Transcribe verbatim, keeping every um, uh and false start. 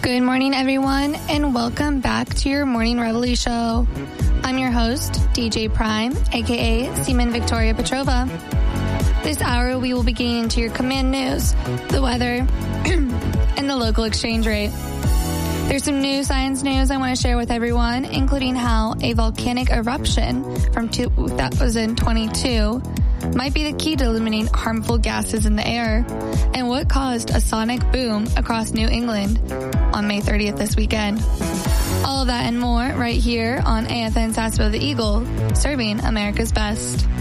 Good morning, everyone, and welcome back to your Morning Reveille show. I'm your host, D J Prime, aka Seaman Victoria Petrova. This hour, we will be getting into your command news, the weather, and the local exchange rate. There's some new science news I want to share with everyone, including how a volcanic eruption from two thousand twenty-two might be the key to eliminating harmful gases in the air, and what caused a sonic boom across New England on May thirtieth this weekend. All of that and more right here on A F N Sassville the Eagle, serving America's best.